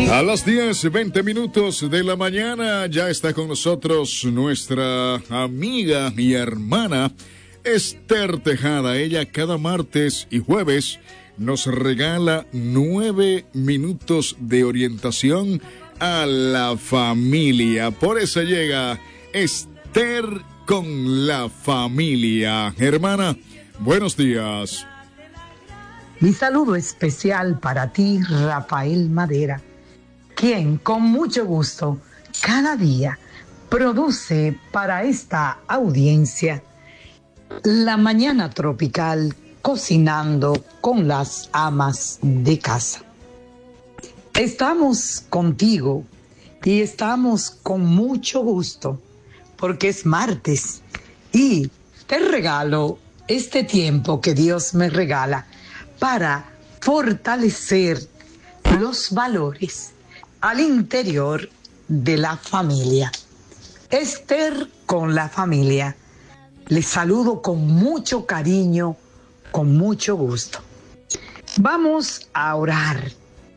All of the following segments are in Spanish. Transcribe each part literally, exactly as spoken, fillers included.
A las diez, veinte minutos de la mañana ya está con nosotros nuestra amiga y hermana Esther Tejada. Ella cada martes y jueves nos regala nueve minutos de orientación a la familia. Por eso llega Esther con la familia. Hermana, buenos días. Mi saludo especial para ti, Rafael Madera, quien con mucho gusto cada día produce para esta audiencia La Mañana Tropical, cocinando con las amas de casa. Estamos contigo y estamos con mucho gusto porque es martes y te regalo este tiempo que Dios me regala para fortalecer los valores al interior de la familia. Esther con la familia. Les saludo con mucho cariño, con mucho gusto. Vamos a orar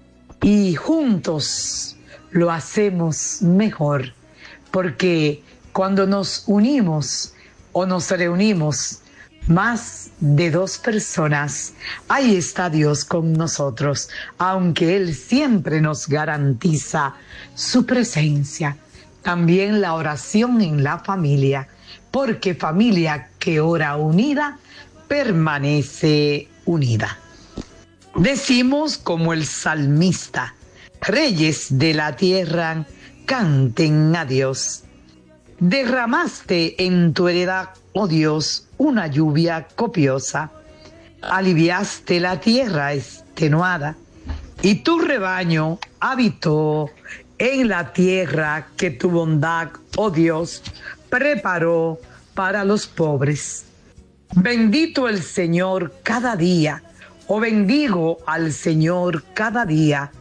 y juntos lo hacemos mejor, porque cuando nos unimos o nos reunimos más de dos personas, ahí está Dios con nosotros, aunque Él siempre nos garantiza su presencia. También la oración en la familia, porque familia que ora unida, permanece unida. Decimos como el salmista: reyes de la tierra, canten a Dios. Derramaste en tu heredad, oh Dios, una lluvia copiosa. Aliviaste la tierra extenuada, y tu rebaño habitó en la tierra que tu bondad, oh Dios, preparó para los pobres. Bendito el Señor cada día, o bendigo al Señor cada día.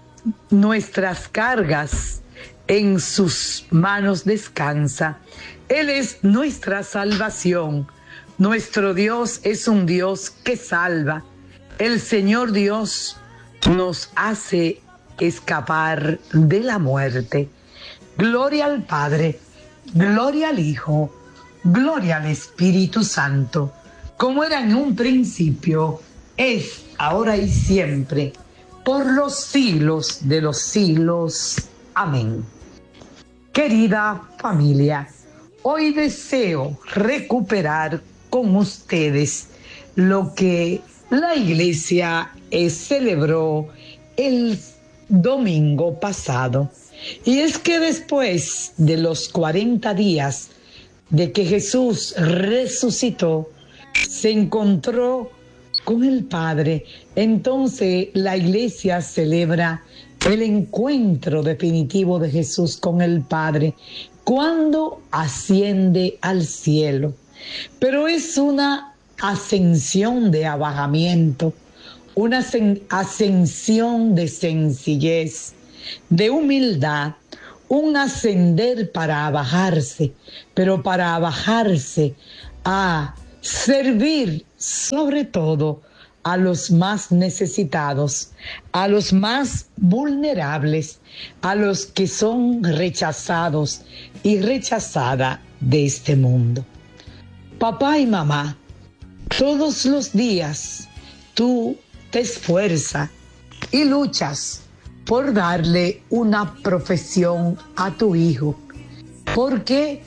Nuestras cargas en sus manos descansa. Él es nuestra salvación. Nuestro Dios es un Dios que salva. El Señor Dios nos hace escapar de la muerte. Gloria al Padre, gloria al Hijo, gloria al Espíritu Santo, como era en un principio, es, ahora y siempre, por los siglos de los siglos. Amén. Querida familia, hoy deseo recuperar con ustedes lo que la iglesia eh, celebró el domingo pasado. Y es que después de los cuarenta días de que Jesús resucitó, se encontró con el Padre. Entonces la iglesia celebra el encuentro definitivo de Jesús con el Padre cuando asciende al cielo. Pero es una ascensión de abajamiento, una ascensión de sencillez, de humildad, un ascender para abajarse, pero para abajarse a servir sobre todo a los más necesitados, a los más vulnerables, a los que son rechazados y rechazadas de este mundo. Papá y mamá, todos los días tú te esfuerzas y luchas por darle una profesión a tu hijo, porque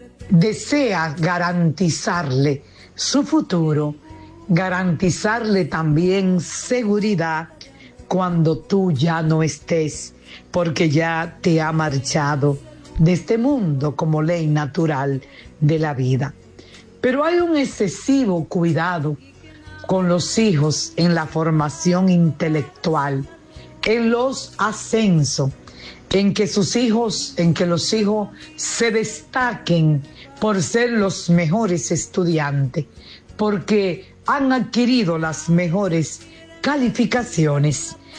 deseas garantizarle su futuro, garantizarle también seguridad cuando tú ya no estés, porque ya te ha marchado de este mundo como ley natural de la vida. Pero hay un excesivo cuidado con los hijos en la formación intelectual, en los ascensos, en que sus hijos, en que los hijos se destaquen por ser los mejores estudiantes, porque han adquirido las mejores calificaciones.